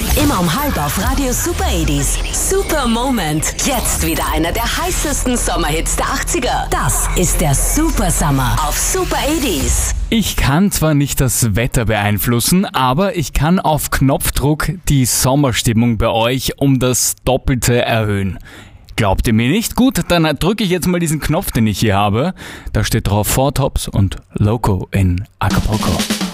Immer um 5 auf Radio Super 80s. Super Moment. Jetzt wieder einer der heißesten Sommerhits der 80er. Das ist der Super Summer auf Super 80s. Ich kann zwar nicht das Wetter beeinflussen, aber ich kann auf Knopfdruck die Sommerstimmung bei euch um das Doppelte erhöhen. Glaubt ihr mir nicht? Gut, dann drücke ich jetzt mal diesen Knopf, den ich hier habe. Da steht drauf Four Tops und Loco in Acapulco.